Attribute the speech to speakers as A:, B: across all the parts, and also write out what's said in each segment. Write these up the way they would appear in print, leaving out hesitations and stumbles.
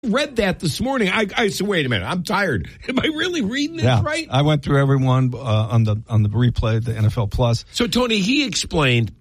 A: read that this morning. I said, wait a minute, I'm tired. Am I really reading this right?
B: I went through everyone on the replay, the NFL Plus.
A: So, Tony, he explained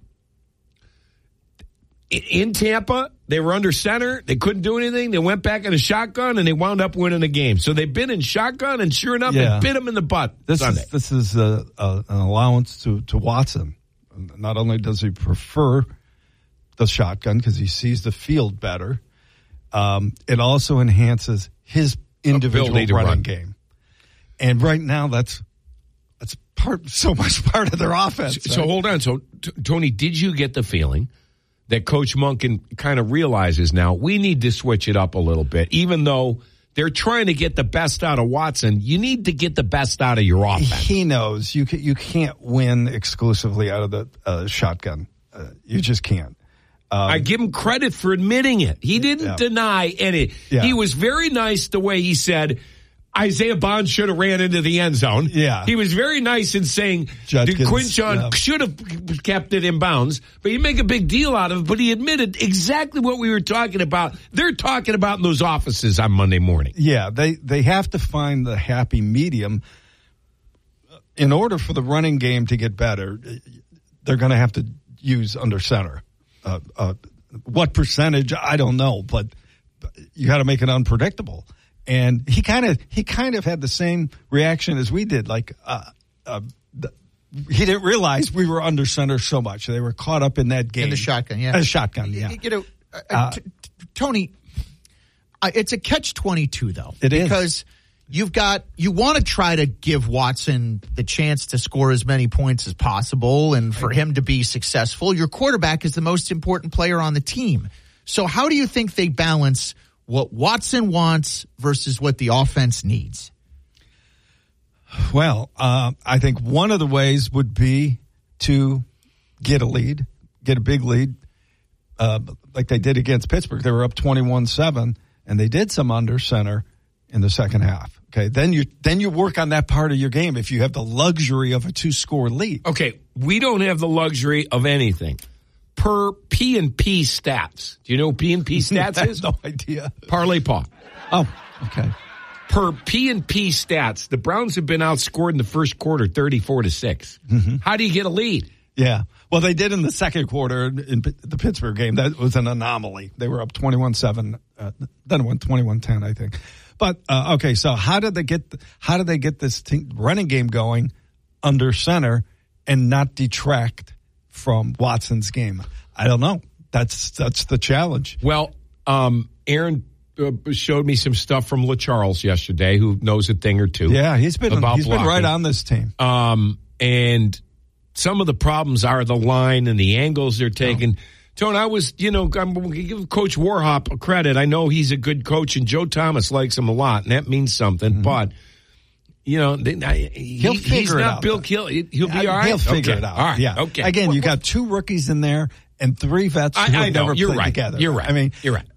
A: in Tampa, they were under center. They couldn't do anything. They went back in a shotgun, and they wound up winning the game. So they've been in shotgun, and sure enough, they bit him in the butt Sunday.
B: This is an allowance to Watson. Not only does he prefer the shotgun because he sees the field better, it also enhances his individual running game. And right now, that's so much part of their offense.
A: So hold on. So, Tony, did you get the feeling that Coach Monken kind of realizes now we need to switch it up a little bit, even though they're trying to get the best out of Watson? You need to get the best out of your offense.
B: He knows you can't win exclusively out of the shotgun. You just can't.
A: I give him credit for admitting it. He didn't deny any. Yeah. He was very nice the way he said Isaiah Bond should have ran into the end zone.
B: Yeah.
A: He was very nice in saying Quinshon should have kept it in bounds, but you make a big deal out of it. But he admitted exactly what we were talking about. They're talking about in those offices on Monday morning.
B: Yeah, they have to find the happy medium. In order for the running game to get better, they're going to have to use under center. What percentage, I don't know, but you got to make it unpredictable. And he kind of had the same reaction as we did. Like he didn't realize we were under center so much. They were caught up in that game.
C: In the shotgun, yeah.
B: The shotgun, yeah.
C: Tony, it's a catch-22 though.
B: It is.
C: Because you want to try to give Watson the chance to score as many points as possible and for him to be successful. Your quarterback is the most important player on the team. So how do you think they balance what Watson wants versus what the offense needs?
B: Well, I think one of the ways would be to get a big lead, like they did against Pittsburgh. They were up 21-7, and they did some under center in the second half. Okay, then you work on that part of your game if you have the luxury of a 2-score lead.
A: Okay, we don't have the luxury of anything. Per P&P stats. Do you know what P&P stats is?
B: No idea.
A: Parlay Paw.
B: Oh, okay.
A: Per P&P stats, the Browns have been outscored in the first quarter 34-6. Mm-hmm. How do you get a lead?
B: Yeah. Well, they did in the second quarter in the Pittsburgh game. That was an anomaly. They were up 21-7. Then it went 21-10, I think. But okay, so how did they get this running game going under center and not detract from Watson's game? I don't know. That's the challenge.
A: Well, Aaron showed me some stuff from LaCharles yesterday, who knows a thing or two.
B: Yeah, he's been right on this team.
A: And some of the problems are the line and the angles they're taking. Oh. Tony, I'm going to give Coach Warhop credit. I know he's a good coach, and Joe Thomas likes him a lot, and that means something. Mm-hmm. But he'll figure it out. He'll be all right.
B: He'll figure it out.
A: All right.
B: Yeah.
A: Okay.
B: Again, you got 2 rookies in there and 3 vets who have never played together.
A: You're right.
B: I mean,
A: you're right.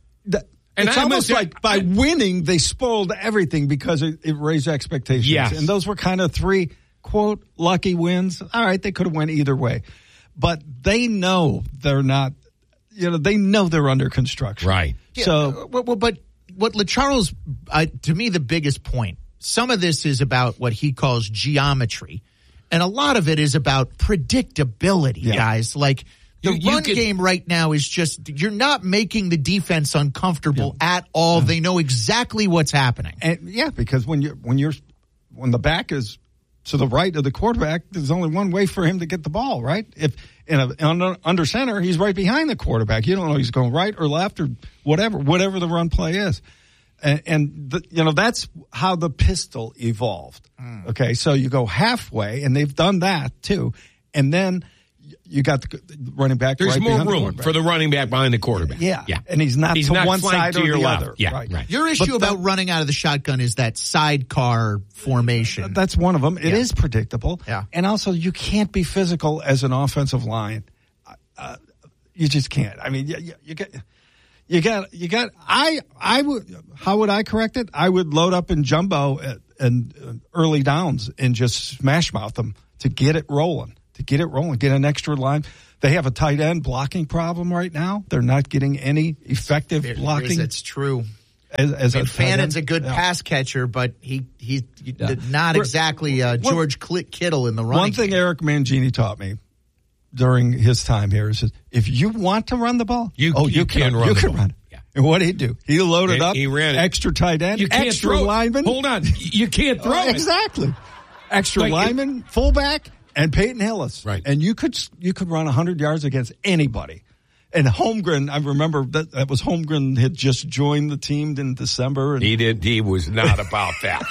B: It's almost like by winning, they spoiled everything because it raised expectations.
A: Yes.
B: And those were kind of 3, quote, lucky wins. All right, they could have went either way. But they know they're not, they know they're under construction.
A: Right.
C: Yeah, so, but what LaCharles, to me, the biggest point, some of this is about what he calls geometry, and a lot of it is about predictability, guys. Like, the run game right now is just, you're not making the defense uncomfortable at all. They know exactly what's happening.
B: And because when the back is to the right of the quarterback, there's only one way for him to get the ball, right? If under center, he's right behind the quarterback. You don't know if he's going right or left or whatever the run play is. And that's how the pistol evolved. Okay, so you go halfway, and they've done that too. And then you got the running back.
A: There's
B: right
A: more room for the running back behind the quarterback.
B: Yeah. And he's not one side or the other.
A: Yeah,
B: right.
C: Your issue about running out of the shotgun is that sidecar formation.
B: That's one of them. It is predictable.
C: Yeah.
B: And also, you can't be physical as an offensive line. You just can't. I mean, you got. I would. How would I correct it? I would load up in jumbo and early downs and just smash mouth them to get it rolling. Get an extra line. They have a tight end blocking problem right now. They're not getting any effective blocking.
C: That's true.
B: As
C: Fannon's a good pass catcher, but he's not exactly George Kittle in the running.
B: One thing Eric Mangini taught me during his time here is if you want to run the ball, you can run it. Yeah. And what did he do? He loaded up.
A: He ran it.
B: Extra tight end, extra lineman.
A: Hold on, you can't throw it.
B: Exactly. Extra lineman, fullback, and Peyton Hillis.
A: Right.
B: And you could run 100 yards against anybody. And Holmgren, I remember that was Holmgren had just joined the team in December. And
A: he did. He was not about that.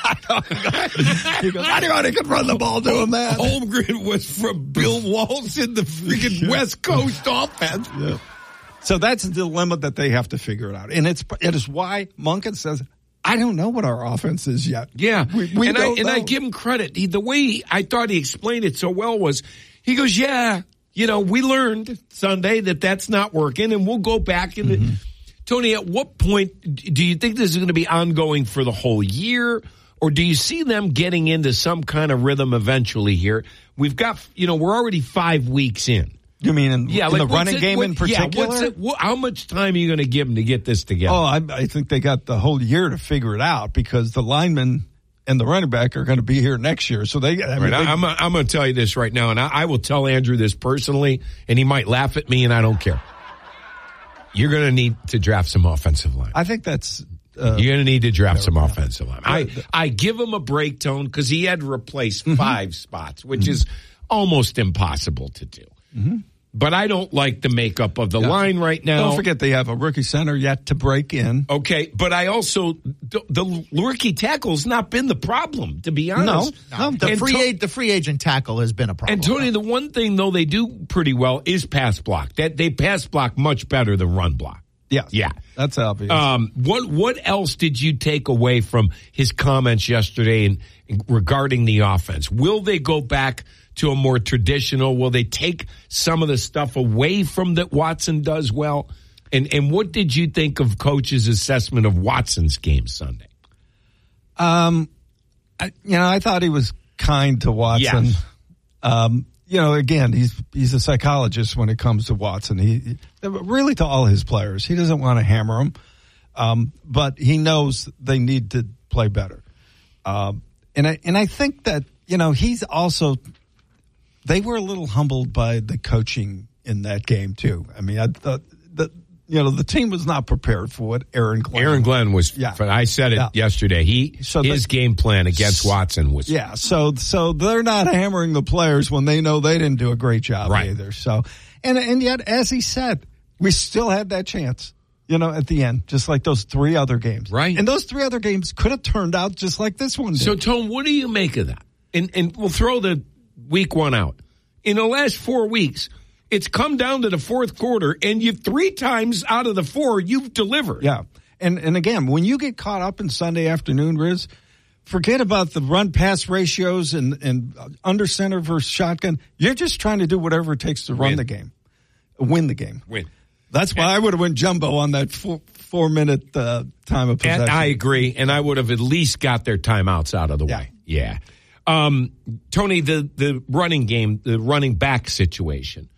B: He goes, anybody could run the ball to him, man.
A: Holmgren was from Bill Walsh in the freaking West Coast offense.
B: Yeah. So that's a dilemma that they have to figure it out. And it is why Monken says, I don't know what our offense is yet.
A: Yeah.
B: We don't know.
A: I give him credit. The way I thought he explained it so well was, he goes, yeah, we learned Sunday that that's not working, and we'll go back. Tony, at what point do you think this is going to be ongoing for the whole year, or do you see them getting into some kind of rhythm eventually here? We've got, we're already 5 weeks in.
B: You mean in the running game in particular?
A: Yeah, how much time are you going to give them to get this together?
B: Oh, I think they got the whole year to figure it out because the linemen and the running back are going to be here next year. So I'm
A: going to tell you this right now, and I will tell Andrew this personally, and he might laugh at me, and I don't care. You're going to need to draft some offensive line.
B: I think that's...
A: you're going to need to draft some offensive line. I give him a break, Tone, because he had to replace 5 spots, which is almost impossible to do. But I don't like the makeup of the line right now.
B: Don't forget they have a rookie center yet to break in.
A: Okay, but I also the rookie tackle's not been the problem, to be honest.
C: No. The free agent tackle has been a problem.
A: And Tony, the one thing though they do pretty well is pass block. That they pass block much better than run block.
B: Yeah, that's obvious.
A: What else did you take away from his comments yesterday regarding the offense? Will they go back to a more traditional? Will they take some of the stuff away from that Watson does well? And what did you think of Coach's assessment of Watson's game Sunday?
B: I thought he was kind to Watson.
A: Yes.
B: Again, he's a psychologist when it comes to Watson. He really to all his players. He doesn't want to hammer them, but he knows they need to play better. And I think that he's also. They were a little humbled by the coaching in that game too. I mean, I thought that the team was not prepared for what Aaron Glenn
A: was. Yeah. I said it yesterday. His game plan against Watson was.
B: Yeah. So they're not hammering the players when they know they didn't do a great job either. So, and yet, as he said, we still had that chance. At the end, just like those 3 other games.
A: Right.
B: And those 3 other games could have turned out just like this one did.
A: So, Tone, what do you make of that? And we'll throw the week 1 out. In the last 4 weeks, it's come down to the fourth quarter, and 3 times out of the 4, you've delivered.
B: Yeah. And again, when you get caught up in Sunday afternoon, Riz, forget about the run-pass ratios and under center versus shotgun. You're just trying to do whatever it takes to win the game. Win. That's why I would have went jumbo on that 4-minute time of possession.
A: And I agree, and I would have at least got their timeouts out of the way. Yeah. Tony, the running game, the running back situation.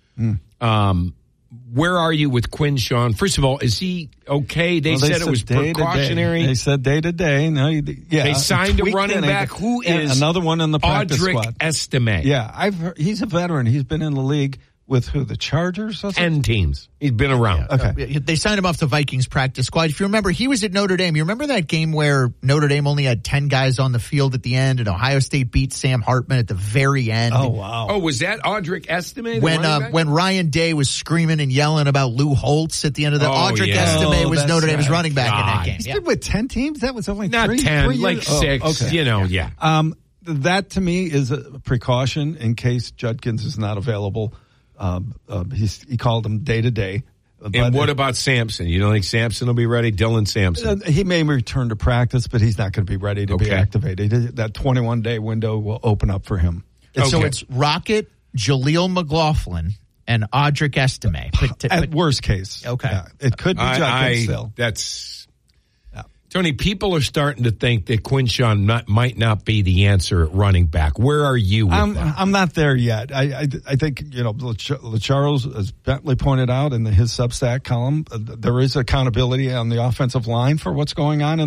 A: Where are you with Quinshawn? First of all, is he okay? They said it was precautionary.
B: They said day to day. No,
A: they signed a running back who is
B: another one in the practice
A: squad.
B: Audric
A: Estime.
B: Yeah, I've heard, he's a veteran. He's been in the league with who? The Chargers?
A: 10 teams. He's been around.
B: Yeah. Okay.
C: They signed him off the Vikings practice squad. If you remember, he was at Notre Dame. You remember that game where Notre Dame only had 10 guys on the field at the end and Ohio State beat Sam Hartman at the very end?
B: Oh, wow.
A: Oh, was that Audric Estime?
C: When Ryan Day was screaming and yelling about Lou Holtz at the end of the Audric Estime was Notre Dame's running back in that game.
B: He's been with 10 teams? That was only
A: not
B: 3
A: 10, like 6,
B: okay. That to me is a precaution in case Judkins is not available. He called him day to day.
A: And what about Sampson? You don't think Sampson will be ready? Dylan Sampson.
B: He may return to practice, but he's not going to be ready to be activated. That 21-day window will open up for him.
C: So it's Rocket, Jaleel McLaughlin, and Audric Estime.
B: At worst case.
C: Okay.
B: Yeah, it could be Judkins still.
A: Tony, people are starting to think that Quinshon might not be the answer at running back. Where are you with that?
B: I'm not there yet. I think, LaCharles, as Bentley pointed out in his Substack column, there is accountability on the offensive line for what's going on in